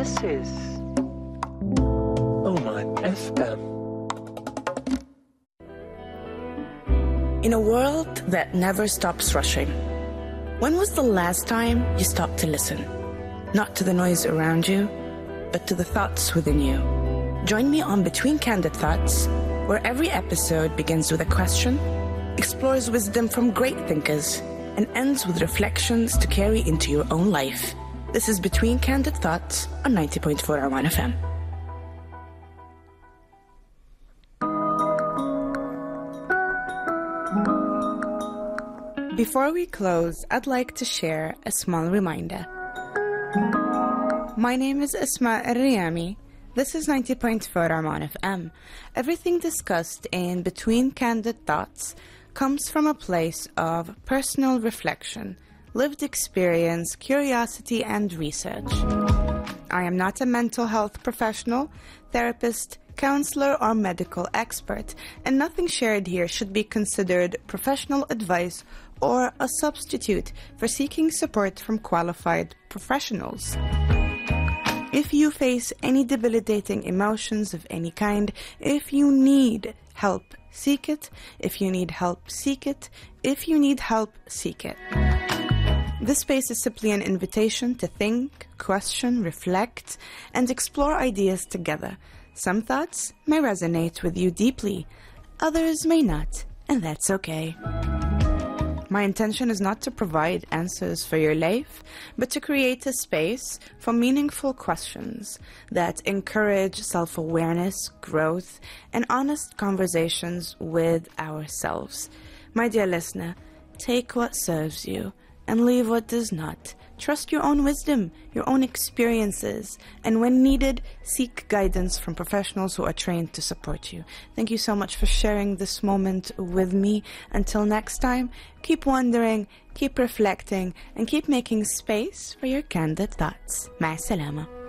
This is Oman FM. In a world that never stops rushing, when was the last time you stopped to listen? Not to the noise around you, but to the thoughts within you. Join me on Between Candid Thoughts, where every episode begins with a question, explores wisdom from great thinkers, and ends with reflections to carry into your own life. This is Between Candid Thoughts on 90.4 Oman FM. Before we close, I'd like to share a small reminder. My name is Asma Al-Riyami. This is 90.4 Oman FM. Everything discussed in Between Candid Thoughts comes from a place of personal reflection, lived experience, curiosity, and research. I am not a mental health professional, therapist, counselor, or medical expert, and nothing shared here should be considered professional advice or a substitute for seeking support from qualified professionals. If you face any debilitating emotions of any kind, if you need help, seek it. If you need help, seek it. If you need help, seek it. This space is simply an invitation to think, question, reflect, and explore ideas together. Some thoughts may resonate with you deeply, others may not, and that's okay. My intention is not to provide answers for your life, but to create a space for meaningful questions that encourage self-awareness, growth, and honest conversations with ourselves. My dear listener, take what serves you and leave what does not. Trust your own wisdom, your own experiences, and when needed, seek guidance from professionals who are trained to support you. Thank you so much for sharing this moment with me. Until next time, keep wondering, keep reflecting, and keep making space for your candid thoughts. Ma'a salama.